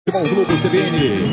Futebol Globo CBN.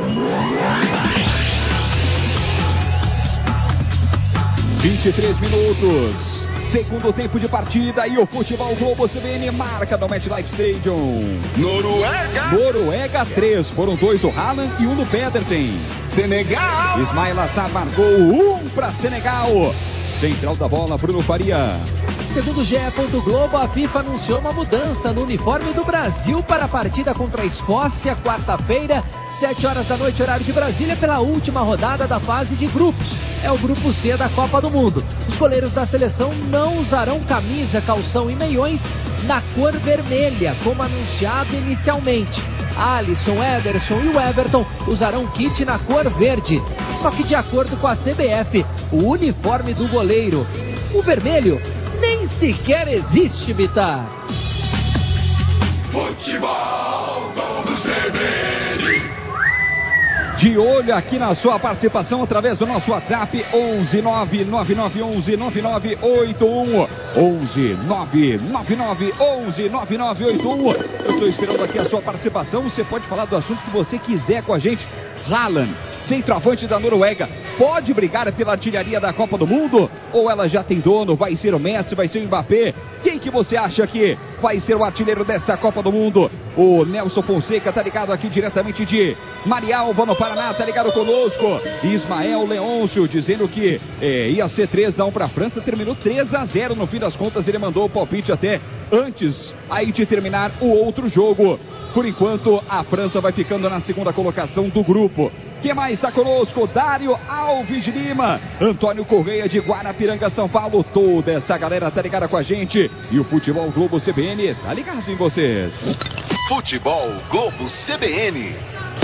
(23 minutos). Segundo tempo de partida e o Futebol Globo CBN marca no MetLife Stadium. Noruega 3. Foram 2 do Haaland e 1 do Pedersen. Senegal. Ismail Assar marcou 1 para Senegal. Central da bola, Bruno Faria. Segundo o GE. Globo, a FIFA anunciou uma mudança no uniforme do Brasil para a partida contra a Escócia, quarta-feira, 7 horas da noite, horário de Brasília, pela última rodada da fase de grupos. É o grupo C da Copa do Mundo. Os goleiros da seleção não usarão camisa, calção e meiões na cor vermelha, como anunciado inicialmente. Alisson, Ederson e o Everton usarão kit na cor verde. Só que, de acordo com a CBF, o uniforme do goleiro, o vermelho, nem sequer existe, Bitar. Futebol Globo CBN. De olho aqui na sua participação através do nosso WhatsApp 11 99911 9981 11 99911 9981. Eu estou esperando aqui a sua participação. Você pode falar do assunto que você quiser com a gente. Haaland, centroavante da Noruega, pode brigar pela artilharia da Copa do Mundo? Ou ela já tem dono? Vai ser o Messi, vai ser o Mbappé? Quem que você acha que vai ser o artilheiro dessa Copa do Mundo? O Nelson Fonseca tá ligado aqui diretamente de Marialva, no Paraná, tá ligado conosco. Ismael Leôncio dizendo que ia ser 3-1 para a França, terminou 3-0. No fim das contas, ele mandou o palpite até antes aí de terminar o outro jogo. Por enquanto, a França vai ficando na segunda colocação do grupo. Quem mais está conosco? Dário Alves de Lima, Antônio Correia de Guarapiranga, São Paulo. Toda essa galera tá ligada com a gente. E o Futebol Globo CBN tá ligado em vocês. Futebol Globo CBN.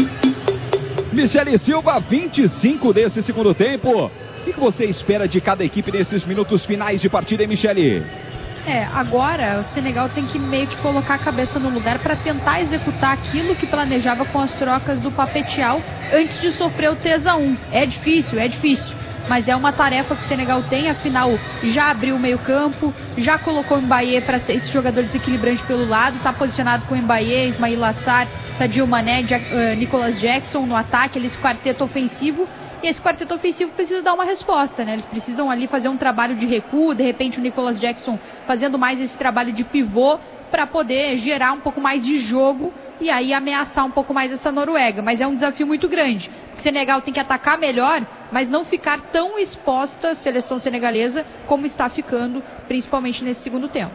Michele Silva, 25 desse segundo tempo. O que você espera de cada equipe nesses minutos finais de partida, hein, Michele? Agora o Senegal tem que meio que colocar a cabeça no lugar para tentar executar aquilo que planejava com as trocas do Papetial antes de sofrer o 3-1. É difícil, mas é uma tarefa que o Senegal tem, afinal já abriu o meio campo, já colocou o Mbaye para ser esse jogador desequilibrante pelo lado, está posicionado com o Mbaye, Ismail Assar, Sadio Mané, Nicolas Jackson no ataque, esse quarteto ofensivo. E esse quarteto ofensivo precisa dar uma resposta, né? Eles precisam ali fazer um trabalho de recuo, de repente o Nicolas Jackson fazendo mais esse trabalho de pivô para poder gerar um pouco mais de jogo e aí ameaçar um pouco mais essa Noruega. Mas é um desafio muito grande. O Senegal tem que atacar melhor, mas não ficar tão exposta a seleção senegalesa como está ficando, principalmente nesse segundo tempo.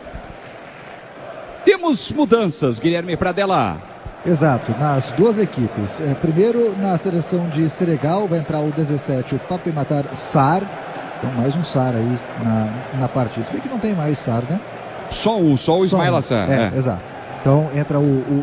Temos mudanças, Guilherme Pradella. Exato, nas duas equipes. Primeiro, na seleção de Senegal, vai entrar o 17, o Pape Matar Sarr. Então, mais um Sarr aí na partida. Se bem que não tem mais Sarr, né? Só o Ismail Assar. Exato. Então, entra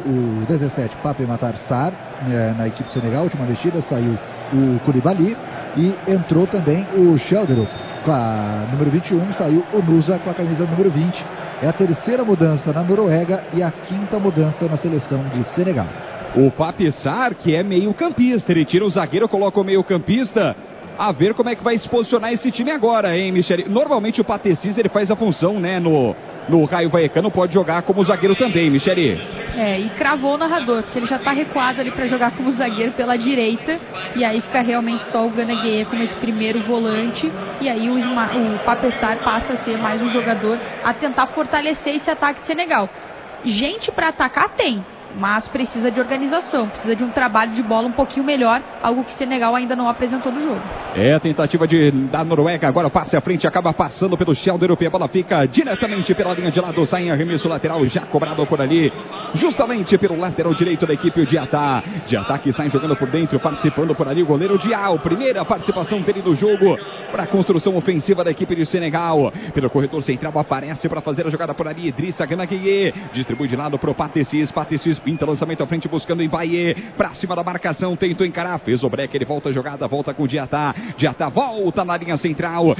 o 17, Pape Matar Sarr, na equipe de Senegal. Última mexida, saiu o Koulibaly. E entrou também o Sheldon com a número 21, saiu o Nusa com a camisa número 20. É a terceira mudança na Noruega e a quinta mudança na seleção de Senegal. O Pape Sarr, que é meio campista, ele tira o zagueiro, coloca o meio campista. A ver como é que vai se posicionar esse time agora, hein, Michele? Normalmente o Patecis, ele faz a função, né, no Raio Vallecano, pode jogar como zagueiro também, Michele. E cravou o narrador, porque ele já está recuado ali para jogar como zagueiro pela direita, e aí fica realmente só o Gana Gueye como esse primeiro volante, e aí o Pape Sarr passa a ser mais um jogador a tentar fortalecer esse ataque de Senegal. Gente para atacar tem, mas precisa de organização, precisa de um trabalho de bola um pouquinho melhor, algo que Senegal ainda não apresentou no jogo. A tentativa da Noruega, agora passe à frente, acaba passando pelo Sheldon europeu, a bola fica diretamente pela linha de lado, sai em arremesso lateral, já cobrado por ali, justamente pelo lateral direito da equipe de ataque, sai jogando por dentro, participando por ali o goleiro Dial, primeira participação dele no jogo, para a construção ofensiva da equipe de Senegal, pelo corredor central aparece para fazer a jogada por ali, Idrissa Gana Gueye, distribui de lado pro Patecis pinta lançamento à frente buscando Mbaye, pra cima da marcação, tentou encarar, fez o break, ele volta a jogada, volta com o Diatá volta na linha central,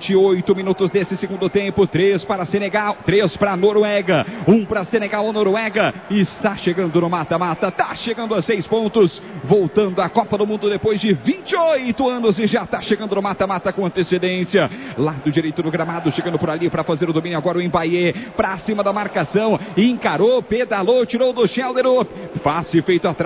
28 minutos desse segundo tempo, 3 para Senegal, 3 para Noruega, 1 para Senegal, Noruega está chegando no mata-mata, tá chegando a 6 pontos, voltando à Copa do Mundo depois de 28 anos e já tá chegando no mata-mata com antecedência, lado direito do gramado, chegando por ali para fazer o domínio agora o Mbaye, pra cima da marcação, encarou, pedalou, tirou do Sheldon, passe feito atrás.